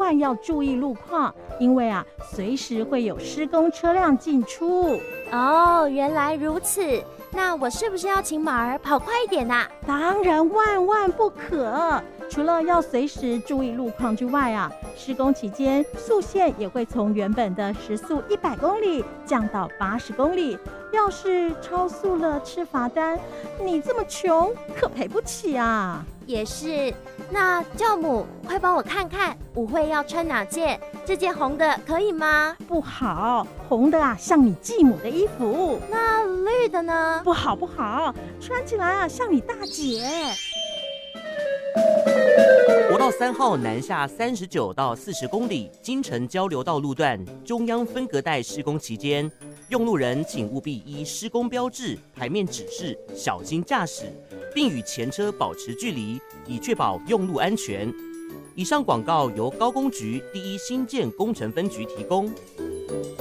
万要注意路况，因为随时会有施工车辆进出。 哦，原来如此。那我是不是要请马儿跑快一点啊？ 当然万万不可！除了要随时注意路况之外施工期间速限也会从原本的时速100公里降到80公里。要是超速了吃罚单，你这么穷可赔不起啊！ 也是。那教母，快帮我看看舞会要穿哪件？这件红的可以吗？ 不好，红的像你继母的衣服。 那绿的呢？ 不好不好，穿起来像你大姐。 国道3号南下39到40公里京城交流道路段中央分隔带施工期间，用路人请务必依施工标志、牌面指示小心驾驶，并与前车保持距离，以确保用路安全。以上广告由高工局第1新建工程分局提供。